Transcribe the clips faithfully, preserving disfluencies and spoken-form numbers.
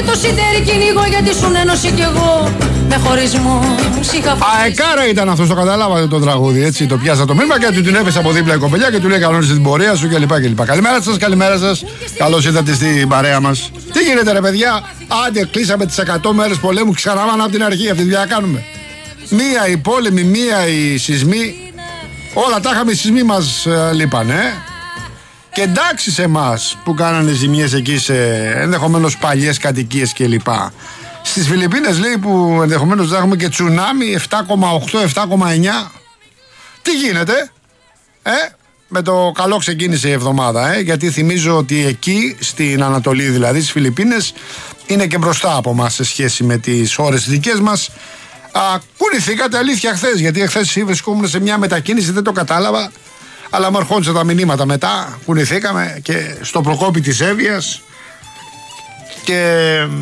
το σιτέρι κυνηγώ γιατί σου ένωση κι εγώ. Με χωρισμό είχα φοβήσει. Αεκάρα ήταν αυτό, το καταλάβατε το τραγούδι, έτσι. Το πιάσα το μήνυμα και του την έπεσε από δίπλα η κοπελιά και του λέει κανόνισε την πορεία σου κλπ. κλπ. Καλημέρα σας, καλημέρα σας. Καλώς ήρθατε στην παρέα μας. Τι γίνεται ρε παιδιά, άντε κλείσαμε τις εκατό μέρες πολέμου, ξαναβάμε από την αρχή, αυτή τη δουλειά κάνουμε. Μία οι πόλεμοι, μία οι σεισμοί. Όλα τα είχαμε, οι σεισμοί μας ε, λείπανε. Ε. Και εντάξει σε εμάς που κάνανε ζημιές εκεί σε ενδεχομένως παλιές κατοικίες κλπ. Στις Φιλιππίνες λέει που ενδεχομένως θα έχουμε και τσουνάμι επτά κόμμα οκτώ επτά κόμμα εννιά. Τι γίνεται, ε? Με το καλό ξεκίνησε η εβδομάδα, ε? Γιατί θυμίζω ότι εκεί στην Ανατολή, δηλαδή στις Φιλιππίνες, είναι και μπροστά από μας σε σχέση με τις ώρες δικές μας. Α, κουνηθήκατε αλήθεια χθες, γιατί χθες βρισκόμουν σε μια μετακίνηση, δεν το κατάλαβα, αλλά μου ερχόντουσαν τα μηνύματα μετά. Κουνηθήκαμε και στο Προκόπη της Εύβοιας και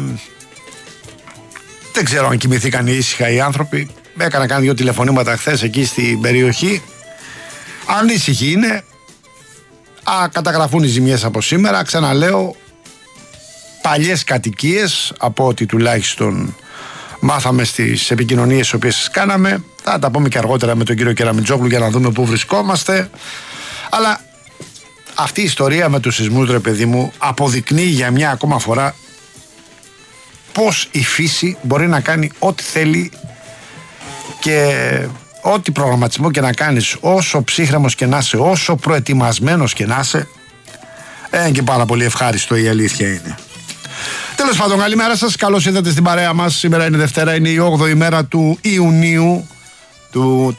δεν ξέρω αν κοιμηθήκαν ήσυχα οι άνθρωποι. Έκανα κάνει δύο τηλεφωνήματα χθες εκεί στην περιοχή. Ανήσυχοι είναι. Α, καταγραφούν οι ζημιές από σήμερα. Ξαναλέω, παλιές κατοικίες από ό,τι τουλάχιστον μάθαμε στις επικοινωνίες τις οποίες κάναμε. Θα τα πούμε και αργότερα με τον κύριο Κεραμιτζόγλου για να δούμε πού βρισκόμαστε. Αλλά αυτή η ιστορία με τους σεισμούς, ρε παιδί μου, αποδεικνύει για μια ακόμα φορά πως η φύση μπορεί να κάνει ό,τι θέλει και ό,τι προγραμματισμό και να κάνεις, όσο ψύχρεμος και να είσαι, όσο προετοιμασμένος και να είσαι, είναι και πάρα πολύ ευχάριστο, η αλήθεια είναι. Τέλος πάντων, καλημέρα σας, καλώς ήρθατε στην παρέα μας. Σήμερα είναι Δευτέρα, είναι η όγδοη ημέρα του Ιουνίου του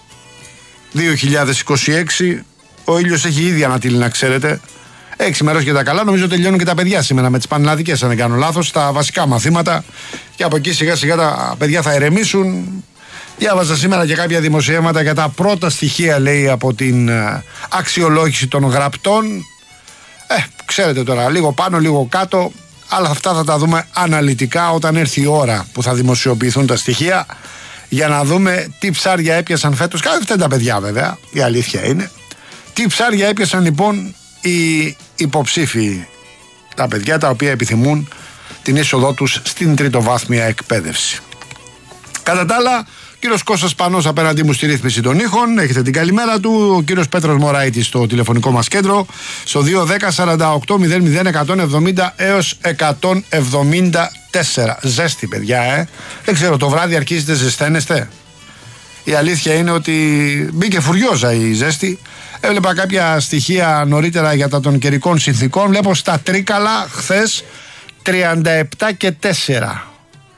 δύο χιλιάδες είκοσι έξι. Ο ήλιος έχει ήδη ανατείλει, να ξέρετε. Έξι μέρες και τα καλά. Νομίζω τελειώνουν και τα παιδιά σήμερα με τις πανελλαδικές, αν δεν κάνω λάθος, τα βασικά μαθήματα. Και από εκεί σιγά σιγά τα παιδιά θα ηρεμήσουν. Διάβαζα σήμερα και κάποια δημοσιεύματα για τα πρώτα στοιχεία, λέει, από την αξιολόγηση των γραπτών. Ε, ξέρετε τώρα, λίγο πάνω, λίγο κάτω. Αλλά αυτά θα τα δούμε αναλυτικά όταν έρθει η ώρα που θα δημοσιοποιηθούν τα στοιχεία, για να δούμε τι ψάρια έπιασαν φέτος. Κάθε αυτά τα παιδιά, βέβαια, η αλήθεια είναι. Τι ψάρια έπιασαν λοιπόν οι υποψήφοι, τα παιδιά τα οποία επιθυμούν την είσοδό τους στην τριτοβάθμια εκπαίδευση. Κατά τα άλλα, ο κύριος Κώστας Πανός απέναντί μου στη ρύθμιση των ήχων. Έχετε την καλημέρα του. Ο κύριος Πέτρος Μωράητης στο τηλεφωνικό μας κέντρο στο δύο δέκα σαράντα οκτώ μηδέν μηδέν εκατόν εβδομήντα έως εκατόν εβδομήντα τέσσερα. Ζέστη, παιδιά, ε. Δεν ξέρω, το βράδυ αρχίζετε, ζεσταίνεστε? Η αλήθεια είναι ότι μπήκε φουριόζα η ζέστη. Έβλεπα κάποια στοιχεία νωρίτερα για τα των καιρικών συνθήκων. Βλέπω στα Τρίκαλα χθες τριάντα επτά και τέσσερα.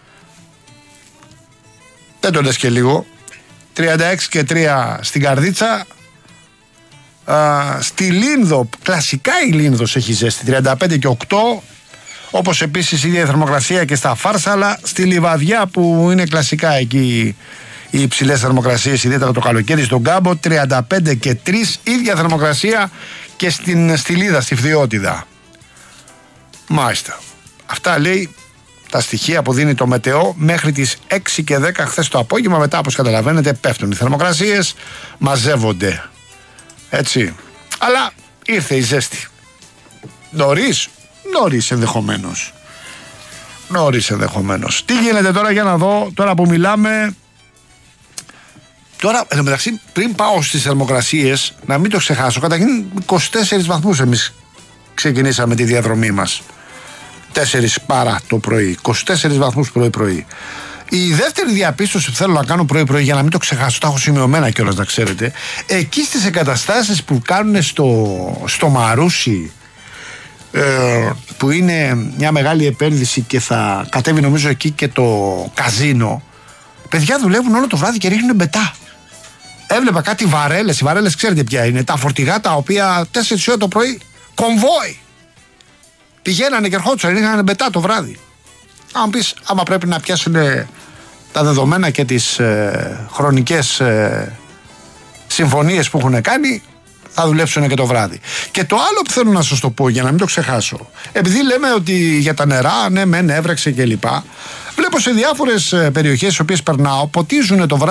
Δεν το λες και λίγο. τριάντα έξι και τρία στην Καρδίτσα. Α, στη Λίνδο, κλασικά η Λίνδος έχει ζέστη, τριάντα πέντε και οκτώ. Όπως επίσης η ίδια θερμοκρασία και στα Φάρσαλα. Στη Λιβαδιά, που είναι κλασικά εκεί οι υψηλές θερμοκρασίες, ιδιαίτερα το καλοκαίρι, στον Κάμπο, τριάντα πέντε και τρία. Ίδια θερμοκρασία και στην Στυλίδα, στη Φθιώτιδα. Μάλιστα. Αυτά, λέει, τα στοιχεία που δίνει το Μετεό μέχρι τις έξι και δέκα χθες το απόγευμα. Μετά, όπως καταλαβαίνετε, πέφτουν οι θερμοκρασίες, μαζεύονται. Έτσι. Αλλά ήρθε η ζέστη. Νωρίς, νωρίς ενδεχομένως. Νωρίς ενδεχομένως. Τι γίνεται τώρα, για να δω, τώρα που μιλάμε. Τώρα, εν τω μεταξύ, πριν πάω στις θερμοκρασίες, να μην το ξεχάσω, καταρχήν είκοσι τέσσερις βαθμούς εμείς ξεκινήσαμε τη διαδρομή μας. τέσσερις παρά το πρωί, είκοσι τέσσερις βαθμούς πρωί-πρωί. Η δεύτερη διαπίστωση που θέλω να κάνω πρωί-πρωί, για να μην το ξεχάσω, τα έχω σημειωμένα κιόλας, να ξέρετε, εκεί στις εγκαταστάσεις που κάνουν στο, στο Μαρούσι, ε, που είναι μια μεγάλη επένδυση και θα κατέβει νομίζω εκεί και το καζίνο, παιδιά δουλεύουν όλο το βράδυ και ρίχνουν μπετά. Έβλεπα κάτι βαρέλες, οι βαρέλες ξέρετε ποια είναι, τα φορτηγά τα οποία τέσσερις ώρα το πρωί, κομβόι, πηγαίνανε και ερχόντουσαν, ρίχνανε μπετά το βράδυ. Αν πεις, άμα πρέπει να πιάσουν τα δεδομένα και τις ε, χρονικές ε, συμφωνίες που έχουν κάνει, θα δουλέψουν και το βράδυ. Και το άλλο που θέλω να σας το πω, για να μην το ξεχάσω, επειδή λέμε ότι για τα νερά, ναι, μεν έβρεξε κλπ. Βλέπω σε διάφορες περιοχές στις οποίες περνάω, ποτίζουν το βράδυ